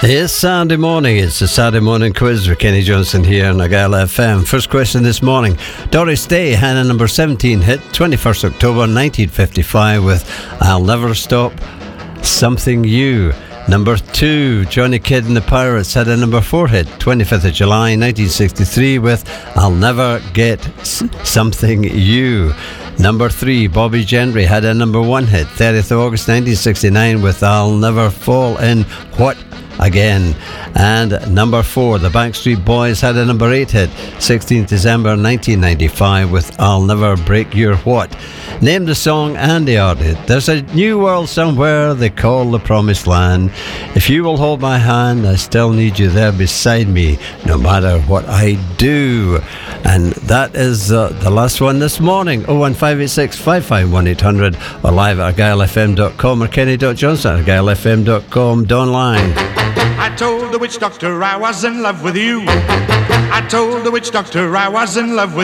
It's Saturday morning. It's the Saturday morning quiz with Kenny Johnson here on Argyle FM. First question this morning. Doris Day had a number 17 hit 21st October 1955 with I'll Never Stop Something You. Number 2, Johnny Kidd and the Pirates had a number 4 hit 25th of July 1963 with I'll Never Get Something You. Number 3, Bobby Gentry had a number 1 hit 30th of August 1969 with I'll Never Fall in What Again. And number 4, the Backstreet Boys had a number 8 hit 16th December 1995 with I'll Never Break Your What. Name the song and the artist. There's a new world somewhere they call the Promised Land. If you will hold my hand, I still need you there beside me, no matter what I do. And that is the last one this morning. 01586 551 800 or live at argylefm.com or kenny.johnson at argylefm.com. Don't line. I told the witch doctor I was in love with you. I told the witch doctor I was in love with you.